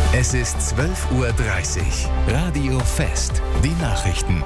Es ist 12:30 Uhr. Radio Fest. Die Nachrichten.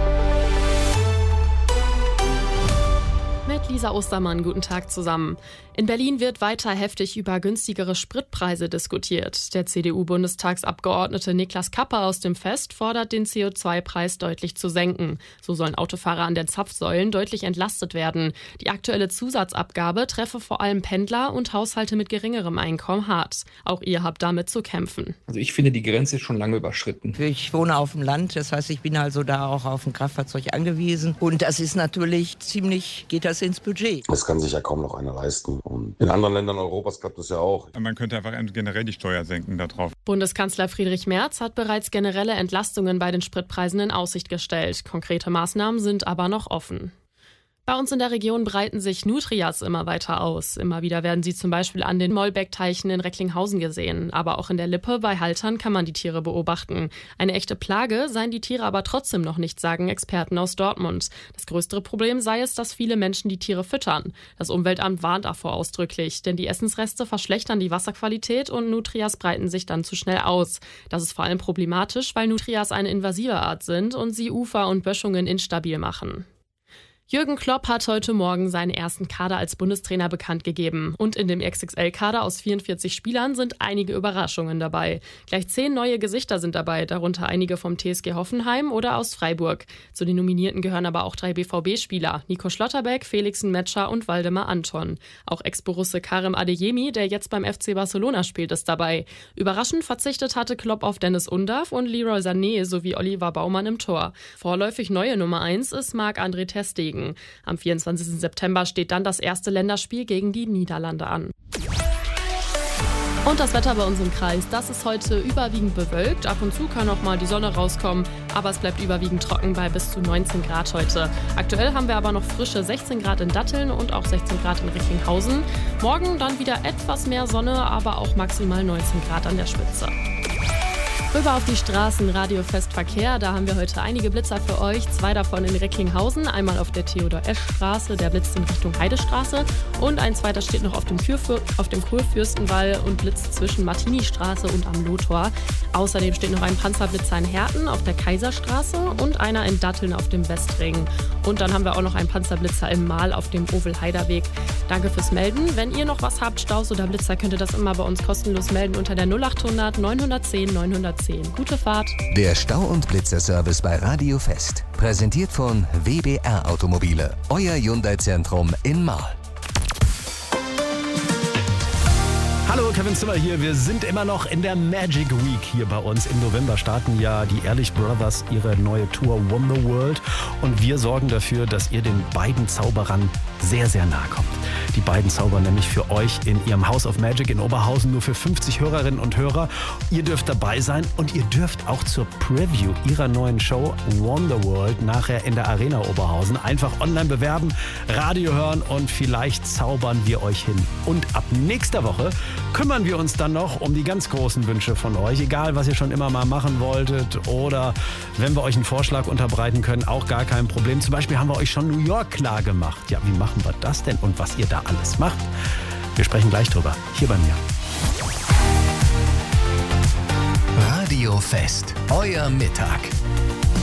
Mit Lisa Ostermann, guten Tag zusammen. In Berlin wird weiter heftig über günstigere Spritpreise diskutiert. Der CDU-Bundestagsabgeordnete Niklas Kapper aus dem Fest fordert, den CO2-Preis deutlich zu senken. So sollen Autofahrer an den Zapfsäulen deutlich entlastet werden. Die aktuelle Zusatzabgabe treffe vor allem Pendler und Haushalte mit geringerem Einkommen hart. Auch ihr habt damit zu kämpfen. Also ich finde, die Grenze ist schon lange überschritten. Ich wohne auf dem Land, das heißt, ich bin also da auch auf ein Kraftfahrzeug angewiesen. Und das ist natürlich geht das ins Budget. Das kann sich ja kaum noch einer leisten. Und in anderen Ländern Europas klappt das ja auch. Man könnte einfach generell die Steuer senken darauf. Bundeskanzler Friedrich Merz hat bereits generelle Entlastungen bei den Spritpreisen in Aussicht gestellt. Konkrete Maßnahmen sind aber noch offen. Bei uns in der Region breiten sich Nutrias immer weiter aus. Immer wieder werden sie zum Beispiel an den Mollbeck-Teichen in Recklinghausen gesehen. Aber auch in der Lippe bei Haltern kann man die Tiere beobachten. Eine echte Plage seien die Tiere aber trotzdem noch nicht, sagen Experten aus Dortmund. Das größte Problem sei es, dass viele Menschen die Tiere füttern. Das Umweltamt warnt davor ausdrücklich, denn die Essensreste verschlechtern die Wasserqualität und Nutrias breiten sich dann zu schnell aus. Das ist vor allem problematisch, weil Nutrias eine invasive Art sind und sie Ufer und Böschungen instabil machen. Jürgen Klopp hat heute Morgen seinen ersten Kader als Bundestrainer bekannt gegeben. Und in dem XXL-Kader aus 44 Spielern sind einige Überraschungen dabei. Gleich 10 neue Gesichter sind dabei, darunter einige vom TSG Hoffenheim oder aus Freiburg. Zu den Nominierten gehören aber auch 3 BVB-Spieler, Nico Schlotterbeck, Felixen Metscher und Waldemar Anton. Auch Ex-Borusse Karim Adeyemi, der jetzt beim FC Barcelona spielt, ist dabei. Überraschend verzichtet hatte Klopp auf Dennis Undav und Leroy Sané sowie Oliver Baumann im Tor. Vorläufig neue Nummer 1 ist Marc-André ter Stegen. Am 24. September steht dann das erste Länderspiel gegen die Niederlande an. Und das Wetter bei uns im Kreis, das ist heute überwiegend bewölkt. Ab und zu kann auch mal die Sonne rauskommen, aber es bleibt überwiegend trocken bei bis zu 19 Grad heute. Aktuell haben wir aber noch frische 16 Grad in Datteln und auch 16 Grad in Recklinghausen. Morgen dann wieder etwas mehr Sonne, aber auch maximal 19 Grad an der Spitze. Rüber auf die Straßen, Radio Fest Verkehr. Da haben wir heute einige Blitzer für euch. 2 davon in Recklinghausen. Einmal auf der Theodor-Esch-Straße, der blitzt in Richtung Heidestraße. Und ein zweiter steht noch auf dem Kurfürstenwall und blitzt zwischen Martini-Straße und am Lohtor. Außerdem steht noch ein Panzerblitzer in Herten auf der Kaiserstraße und einer in Datteln auf dem Westring. Und dann haben wir auch noch einen Panzerblitzer im Mahl auf dem Ovel-Heider-Weg. Danke fürs Melden. Wenn ihr noch was habt, Staus oder Blitzer, könnt ihr das immer bei uns kostenlos melden unter der 0800 910 910. Gute Fahrt. Der Stau- und Blitzerservice bei Radio Fest. Präsentiert von WBR Automobile. Euer Hyundai-Zentrum in Marl. Hallo, Kevin Zimmer hier. Wir sind immer noch in der Magic Week hier bei uns. Im November starten ja die Ehrlich Brothers ihre neue Tour Wonderworld und wir sorgen dafür, dass ihr den beiden Zauberern sehr, sehr nahe kommt. Die beiden zaubern nämlich für euch in ihrem House of Magic in Oberhausen nur für 50 Hörerinnen und Hörer. Ihr dürft dabei sein und ihr dürft auch zur Preview ihrer neuen Show Wonderworld nachher in der Arena Oberhausen einfach online bewerben, Radio hören und vielleicht zaubern wir euch hin. Und ab nächster Woche kümmern wir uns dann noch um die ganz großen Wünsche von euch, egal was ihr schon immer mal machen wolltet oder wenn wir euch einen Vorschlag unterbreiten können, auch gar kein Problem. Zum Beispiel haben wir euch schon New York klar gemacht. Ja, wie machen wir das denn und was ihr da alles macht? Wir sprechen gleich drüber, hier bei mir. Radio Fest. Euer Mittag.